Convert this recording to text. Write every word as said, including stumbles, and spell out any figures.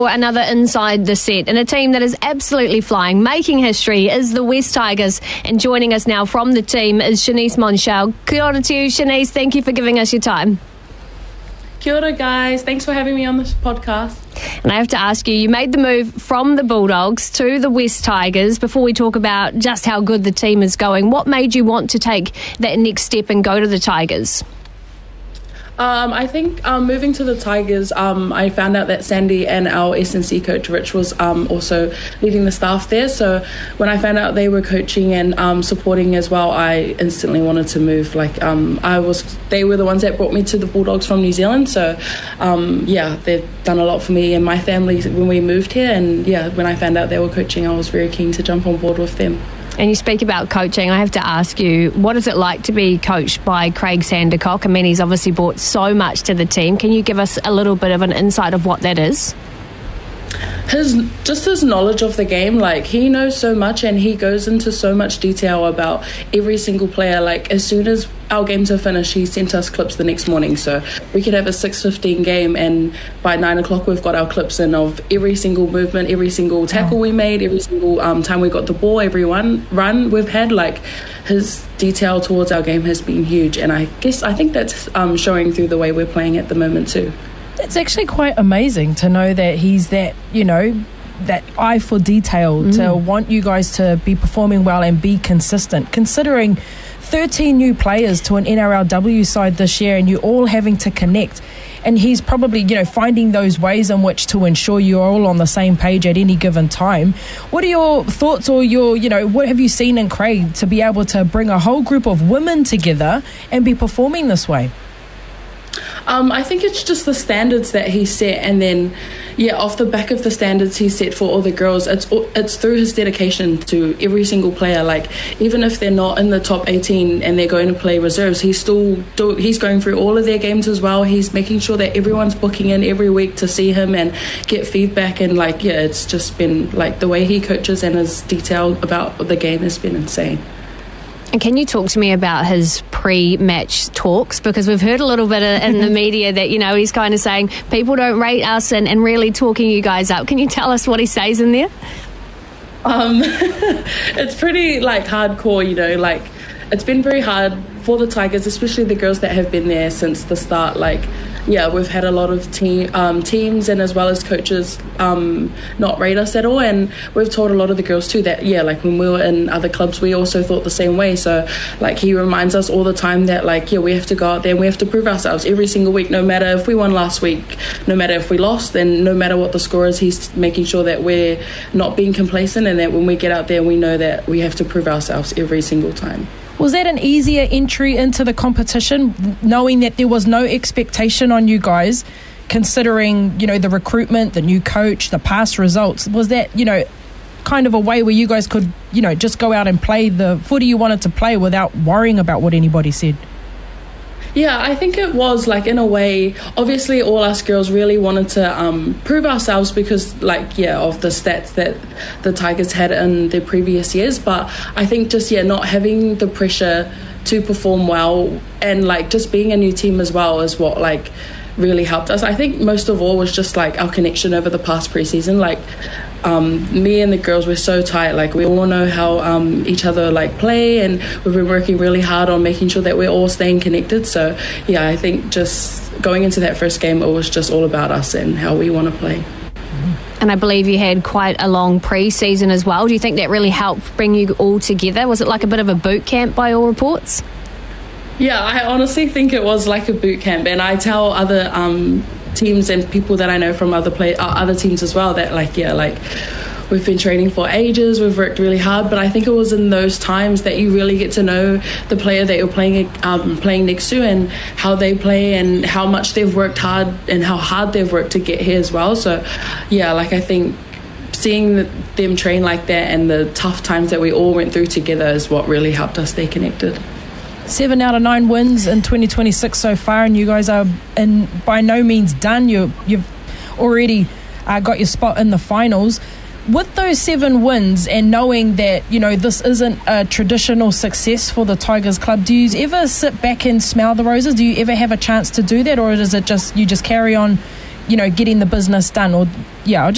Another inside the set, and a team that is absolutely flying, making history, is the West Tigers. And joining us now from the team is Shanice Monchel. Kia ora to you, Shanice. Thank you for giving us your time. Kia ora, guys. Thanks for having me on this podcast. And I have to ask you, you made the move from the Bulldogs to the West Tigers. Before we talk about just how good the team is going, what made you want to take that next step and go to the Tigers? Um, I think um, moving to the Tigers, um, I found out that Sandy and our S and C coach Rich was um, also leading the staff there. So when I found out they were coaching and um, supporting as well, I instantly wanted to move. Like um, I was, they were the ones that brought me to the Bulldogs from New Zealand. So um, yeah, they've done a lot for me and my family when we moved here. And yeah, when I found out they were coaching, I was very keen to jump on board with them. And you speak about coaching. I have to ask you, what is it like to be coached by Craig Sandercock? I mean, he's obviously brought so much to the team. Can you give us a little bit of an insight of what that is? His just his knowledge of the game, like he knows so much and he goes into so much detail about every single player. Like as soon as our games are finished, he sent us clips the next morning, so we could have a six fifteen game and by nine o'clock we've got our clips in of every single movement, every single tackle we made, every single um, time we got the ball, every one run we've had. Like his detail towards our game has been huge, and I guess I think that's um, showing through the way we're playing at the moment too. It's actually quite amazing to know that he's that, you know, that eye for detail, mm. to want you guys to be performing well and be consistent, considering thirteen new players to an N R L W side this year and you all having to connect. And he's probably, you know, finding those ways in which to ensure you're all on the same page at any given time. What are your thoughts, or your, you know, what have you seen in Craig to be able to bring a whole group of women together and be performing this way? Um, I think it's just the standards that he set, and then, yeah, off the back of the standards he set for all the girls, it's it's through his dedication to every single player. Like even if they're not in the top eighteen and they're going to play reserves, he's still do, he's going through all of their games as well. He's making sure that everyone's booking in every week to see him and get feedback. And like, yeah, it's just been like the way he coaches and his detail about the game has been insane. And can you talk to me about his pre-match talks? Because we've heard a little bit in the media that, you know, he's kind of saying people don't rate us and, and really talking you guys up. Can you tell us what he says in there? Um, it's pretty, like, hardcore, you know, like, it's been very hard for the Tigers, especially the girls that have been there since the start. Like, yeah, we've had a lot of team, um, teams and as well as coaches um, not rate us at all. And we've told a lot of the girls too that, yeah, like when we were in other clubs, we also thought the same way. So, like, he reminds us all the time that, like, yeah, we have to go out there and we have to prove ourselves every single week, no matter if we won last week, no matter if we lost, and no matter what the score is, he's making sure that we're not being complacent and that when we get out there, we know that we have to prove ourselves every single time. Was that an easier entry into the competition, knowing that there was no expectation on you guys, considering, you know, the recruitment, the new coach, the past results? Was that, you know, kind of a way where you guys could, you know, just go out and play the footy you wanted to play without worrying about what anybody said? Yeah, I think it was, like, in a way, obviously all us girls really wanted to um, prove ourselves because, like, yeah, of the stats that the Tigers had in the previous years. But I think just, yeah, not having the pressure to perform well and, like, just being a new team as well is what, like, really helped us. I think most of all was just, like, our connection over the past preseason. Like, um, me and the girls were so tight. Like, we all know how um, each other, like, play, and we've been working really hard on making sure that we're all staying connected. So, yeah, I think just going into that first game, it was just all about us and how we want to play. And I believe you had quite a long pre-season as well. Do you think that really helped bring you all together? Was it like a bit of a boot camp by all reports? Yeah, I honestly think it was like a boot camp, and I tell other um, teams and people that I know from other play uh, other teams as well that, like, yeah, like, we've been training for ages, we've worked really hard, but I think it was in those times that you really get to know the player that you're playing um, playing next to and how they play and how much they've worked hard and how hard they've worked to get here as well. So, yeah, like, I think seeing them train like that and the tough times that we all went through together is what really helped us stay connected. Seven out of nine wins in twenty twenty-six so far, and you guys are in by no means done. You, you've already uh, got your spot in the finals. With those seven wins and knowing that, you know, this isn't a traditional success for the Tigers club, do you ever sit back and smell the roses? Do you ever have a chance to do that, or is it just you just carry on, you know, getting the business done? Or yeah, I'll just